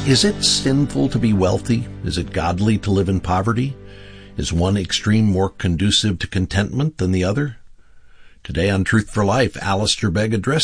Is it sinful to be wealthy? Is it godly to live in poverty? Is one extreme more conducive to contentment than the other? Today on Truth for Life, Alistair Begg addresses